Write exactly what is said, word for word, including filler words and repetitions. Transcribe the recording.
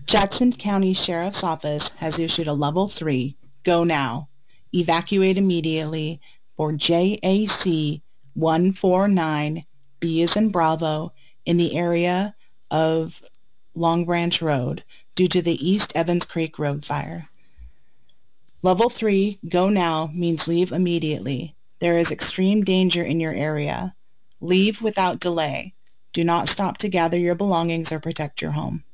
Jackson County Sheriff's Office has issued a Level three, Go Now, Evacuate Immediately for J A C one four nine, B as in Bravo, in the area of Long Branch Road due to the East Evans Creek Road fire. Level three, Go Now, means leave immediately. There is extreme danger in your area. Leave without delay. Do not stop to gather your belongings or protect your home.